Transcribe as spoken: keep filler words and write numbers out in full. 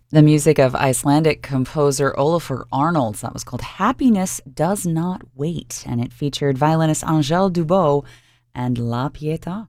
The music of Icelandic composer Olafur Arnalds, that was called Happiness Does Not Wait, and it featured violinist Angèle Dubot and La Pietà.